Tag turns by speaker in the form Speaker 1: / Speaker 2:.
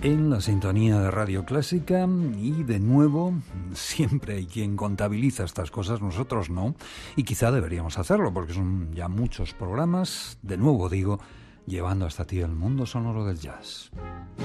Speaker 1: en la sintonía de Radio Clásica y de nuevo siempre hay quien contabiliza estas cosas, nosotros no, y quizá deberíamos hacerlo porque son ya muchos programas, de nuevo digo, llevando hasta ti el mundo sonoro del jazz.